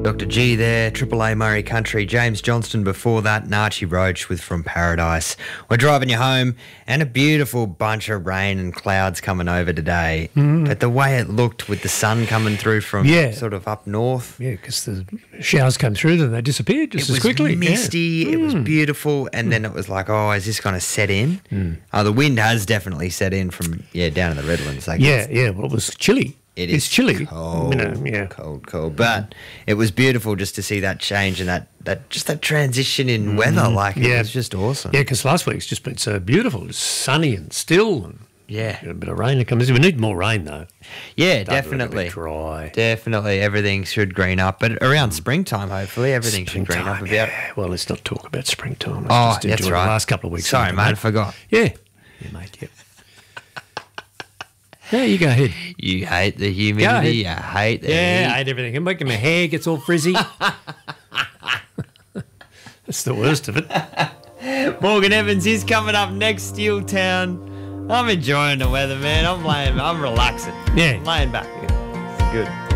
Dr. G there, Triple A Murray Country, James Johnston before that, and Archie Roach with From Paradise. We're driving you home and a beautiful bunch of rain and clouds coming over today. But the way it looked with the sun coming through from sort of up north. Yeah, because the showers came through then they disappeared just as quickly. It was misty, it was beautiful, and then it was like, oh, is this going to set in? Oh, the wind has definitely set in from, down in the Redlands. Like Well, it was chilly. It's chilly. Cold, cold. But it was beautiful just to see that change and that transition in weather. Like, it was just awesome. Yeah, because last week's just been so beautiful. It's sunny and still. And a bit of rain that comes in. We need more rain, though. Yeah, definitely. Dry. Definitely. Everything should green up. But around springtime, hopefully, everything should green up a bit. Yeah. Well, let's not talk about springtime. Let's just enjoy the last couple of weeks. Sorry, mate, I forgot. Yeah. Yeah, mate, yeah. Yeah, you go ahead. You hate the humidity. You hate the heat. I hate everything. I'm making my hair gets all frizzy. That's the worst of it. Morgan Evans is coming up next, Steeltown. I'm enjoying the weather, man. I'm relaxing. Yeah. I'm laying back. It's good.